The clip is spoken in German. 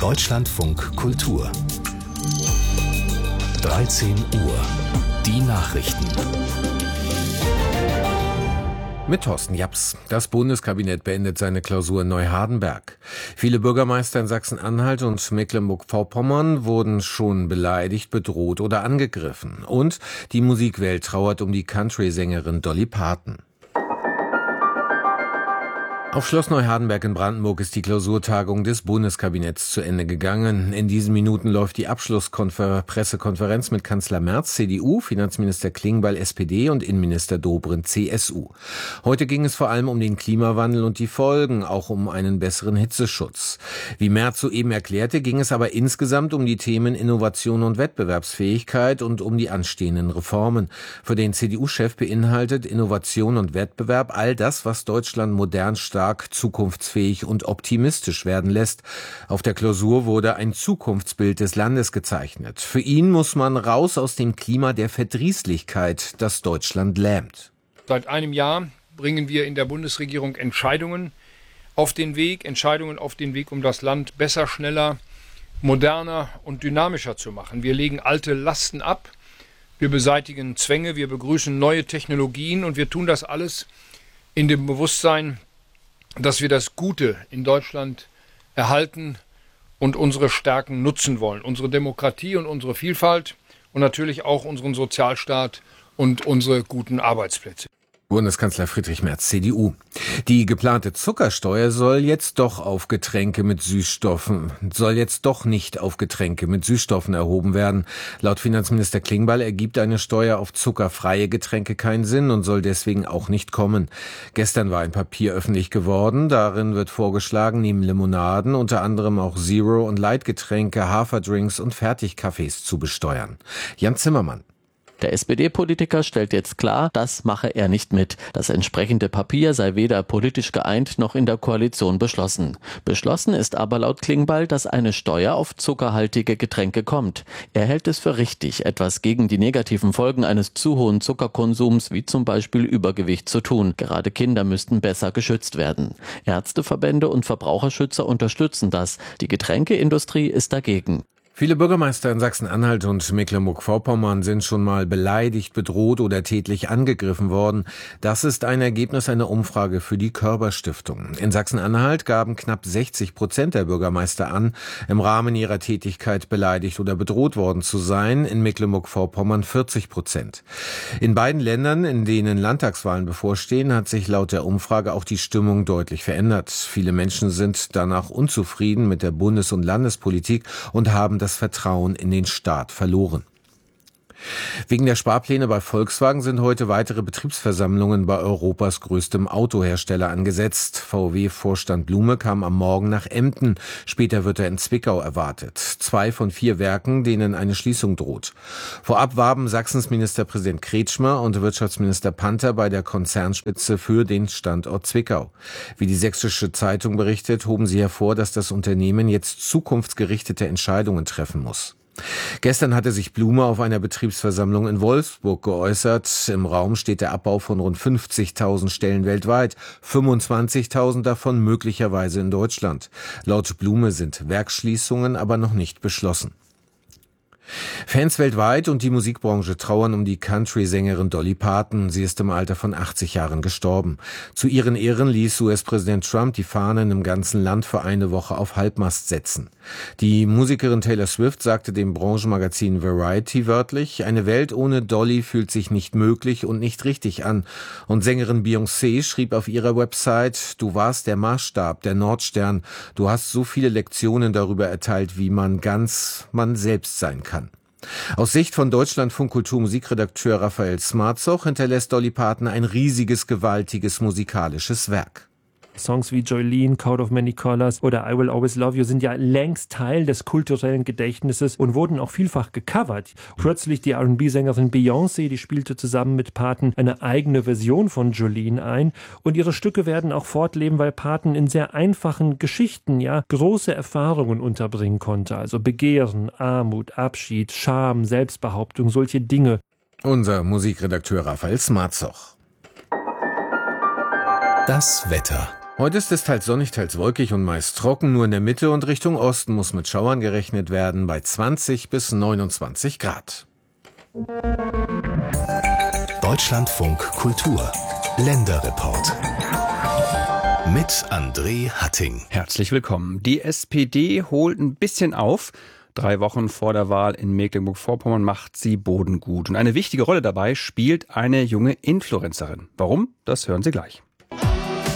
Deutschlandfunk Kultur 13 Uhr. Die Nachrichten. Mit Thorsten Japs. Das Bundeskabinett beendet seine Klausur in Neuhardenberg. Viele Bürgermeister in Sachsen-Anhalt und Mecklenburg-Vorpommern wurden schon beleidigt, bedroht oder angegriffen. Und die Musikwelt trauert um die Country-Sängerin Dolly Parton. Auf Schloss Neuhardenberg in Brandenburg ist die Klausurtagung des Bundeskabinetts zu Ende gegangen. In diesen Minuten läuft die Pressekonferenz mit Kanzler Merz, CDU, Finanzminister Klingbeil, SPD und Innenminister Dobrindt, CSU. Heute ging es vor allem um den Klimawandel und die Folgen, auch um einen besseren Hitzeschutz. Wie Merz soeben erklärte, ging es aber insgesamt um die Themen Innovation und Wettbewerbsfähigkeit und um die anstehenden Reformen. Für den CDU-Chef beinhaltet Innovation und Wettbewerb all das, was Deutschland modern, stark, zukunftsfähig und optimistisch werden lässt. Auf der Klausur wurde ein Zukunftsbild des Landes gezeichnet. Für ihn muss man raus aus dem Klima der Verdrießlichkeit, das Deutschland lähmt. Seit einem Jahr bringen wir in der Bundesregierung Entscheidungen auf den Weg, um das Land besser, schneller, moderner und dynamischer zu machen. Wir legen alte Lasten ab, wir beseitigen Zwänge, wir begrüßen neue Technologien und wir tun das alles in dem Bewusstsein, dass wir das Gute in Deutschland erhalten und unsere Stärken nutzen wollen. Unsere Demokratie und unsere Vielfalt und natürlich auch unseren Sozialstaat und unsere guten Arbeitsplätze. Bundeskanzler Friedrich Merz, CDU. Die geplante Zuckersteuer soll jetzt doch nicht auf Getränke mit Süßstoffen erhoben werden. Laut Finanzminister Klingbeil ergibt eine Steuer auf zuckerfreie Getränke keinen Sinn und soll deswegen auch nicht kommen. Gestern war ein Papier öffentlich geworden. Darin wird vorgeschlagen, neben Limonaden unter anderem auch Zero- und Lightgetränke, Haferdrinks und Fertigkaffees zu besteuern. Jan Zimmermann. Der SPD-Politiker stellt jetzt klar, das mache er nicht mit. Das entsprechende Papier sei weder politisch geeint noch in der Koalition beschlossen. Beschlossen ist aber laut Klingbeil, dass eine Steuer auf zuckerhaltige Getränke kommt. Er hält es für richtig, etwas gegen die negativen Folgen eines zu hohen Zuckerkonsums wie zum Beispiel Übergewicht zu tun. Gerade Kinder müssten besser geschützt werden. Ärzteverbände und Verbraucherschützer unterstützen das. Die Getränkeindustrie ist dagegen. Viele Bürgermeister in Sachsen-Anhalt und Mecklenburg-Vorpommern sind schon mal beleidigt, bedroht oder tätlich angegriffen worden. Das ist ein Ergebnis einer Umfrage für die Körber-Stiftung. In Sachsen-Anhalt gaben knapp 60% der Bürgermeister an, im Rahmen ihrer Tätigkeit beleidigt oder bedroht worden zu sein. In Mecklenburg-Vorpommern 40%. In beiden Ländern, in denen Landtagswahlen bevorstehen, hat sich laut der Umfrage auch die Stimmung deutlich verändert. Viele Menschen sind danach unzufrieden mit der Bundes- und Landespolitik und haben das Vertrauen in den Staat verloren. Wegen der Sparpläne bei Volkswagen sind heute weitere Betriebsversammlungen bei Europas größtem Autohersteller angesetzt. VW-Vorstand Blume kam am Morgen nach Emden. Später wird er in Zwickau erwartet. 2 von 4 Werken, denen eine Schließung droht. Vorab warben Sachsens Ministerpräsident Kretschmer und Wirtschaftsminister Panther bei der Konzernspitze für den Standort Zwickau. Wie die Sächsische Zeitung berichtet, hoben sie hervor, dass das Unternehmen jetzt zukunftsgerichtete Entscheidungen treffen muss. Gestern hatte sich Blume auf einer Betriebsversammlung in Wolfsburg geäußert. Im Raum steht der Abbau von rund 50.000 Stellen weltweit, 25.000 davon möglicherweise in Deutschland. Laut Blume sind Werksschließungen aber noch nicht beschlossen. Fans weltweit und die Musikbranche trauern um die Country-Sängerin Dolly Parton. Sie ist im Alter von 80 Jahren gestorben. Zu ihren Ehren ließ US-Präsident Trump die Fahnen im ganzen Land für eine Woche auf Halbmast setzen. Die Musikerin Taylor Swift sagte dem Branchenmagazin Variety wörtlich: Eine Welt ohne Dolly fühlt sich nicht möglich und nicht richtig an. Und Sängerin Beyoncé schrieb auf ihrer Website: Du warst der Maßstab, der Nordstern. Du hast so viele Lektionen darüber erteilt, wie man ganz man selbst sein kann. Aus Sicht von Deutschlandfunk Kultur-Musikredakteur Raphael Smarzoch hinterlässt Dolly Parton ein riesiges, gewaltiges musikalisches Werk. Songs wie Jolene, Coat of Many Colors oder I Will Always Love You sind ja längst Teil des kulturellen Gedächtnisses und wurden auch vielfach gecovert. Kürzlich die R&B-Sängerin Beyoncé, die spielte zusammen mit Parton eine eigene Version von Jolene ein. Und ihre Stücke werden auch fortleben, weil Parton in sehr einfachen Geschichten ja große Erfahrungen unterbringen konnte. Also Begehren, Armut, Abschied, Scham, Selbstbehauptung, solche Dinge. Unser Musikredakteur Raphael Smarzoch. Das Wetter. Heute ist es teils sonnig, teils wolkig und meist trocken. Nur in der Mitte und Richtung Osten muss mit Schauern gerechnet werden bei 20 bis 29 Grad. Deutschlandfunk Kultur Länderreport mit André Hatting. Herzlich willkommen. Die SPD holt ein bisschen auf. 3 Wochen vor der Wahl in Mecklenburg-Vorpommern macht sie Boden gut. Und eine wichtige Rolle dabei spielt eine junge Influencerin. Warum? Das hören Sie gleich.